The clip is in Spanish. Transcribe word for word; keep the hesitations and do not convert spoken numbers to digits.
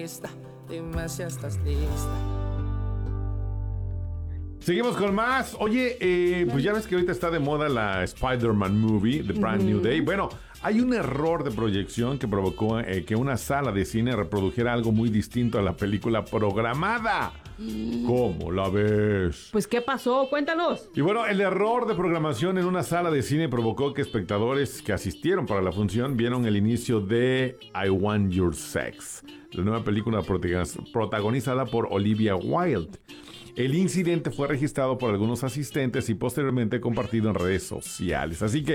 Dime si estás lista. Seguimos con más. Oye, eh, pues ya ves que ahorita está de moda la Spider-Man Movie, The Brand New Day. Bueno, hay un error de proyección que provocó eh, que una sala de cine reprodujera algo muy distinto a la película programada. ¿Cómo la ves? Pues, ¿qué pasó? Cuéntanos. Y bueno, el error de programación en una sala de cine provocó que espectadores que asistieron para la función vieron el inicio de I Want Your Sex, la nueva película protagonizada por Olivia Wilde. El incidente fue registrado por algunos asistentes y posteriormente compartido en redes sociales. Así que